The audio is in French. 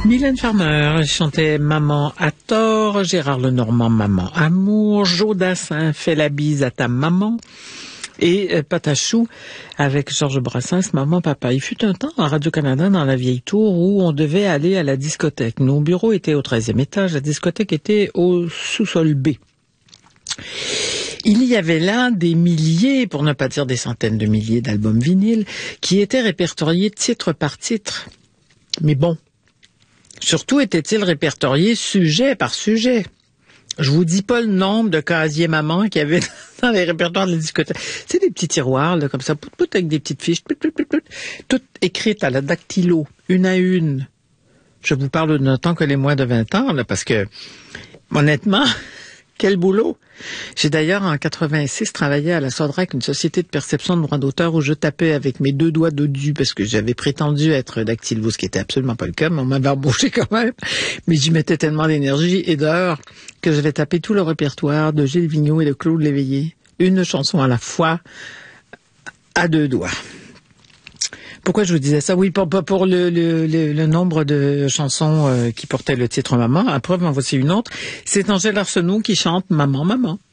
Mylène Farmer chantait Maman à tort, Gérard Lenormand Maman amour, Joe Dassin fait la bise à ta maman et Patachou avec Georges Brassens Maman Papa. Il fut un temps à Radio-Canada dans la vieille tour où on devait aller à la discothèque. Nos bureaux étaient au 13e étage, la discothèque était au sous-sol B. Il y avait là des milliers, pour ne pas dire des centaines de milliers d'albums vinyles qui étaient répertoriés titre par titre. Mais bon, surtout était-il répertorié sujet par sujet. Je vous dis pas le nombre de casiers maman qu'il y avait dans les répertoires de la discothèque. C'est des petits tiroirs, là, comme ça, avec des petites fiches, toutes écrites à la dactylo, une à une. Je vous parle d'un temps que les moins de 20 ans, là, parce que, honnêtement, quel boulot! J'ai d'ailleurs, en 86, travaillé à la Sodrac, une société de perception de droits d'auteur où je tapais avec mes deux doigts dodus parce que j'avais prétendu être dactylo, ce qui était absolument pas le cas, mais on m'avait embauché quand même. Mais j'y mettais tellement d'énergie et d'heures que j'avais tapé tout le répertoire de Gilles Vigneault et de Claude Léveillé. Une chanson à la fois, à deux doigts. Pourquoi je vous disais ça? Oui, pas pour le nombre de chansons qui portaient le titre Maman. À preuve, en voici une autre. C'est Angèle Arsenault qui chante Maman, Maman.